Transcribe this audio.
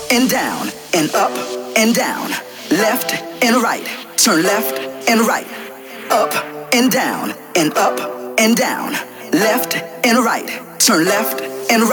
and down and up and down, left and right, turn left and right, up and down and up and down, left and right, turn left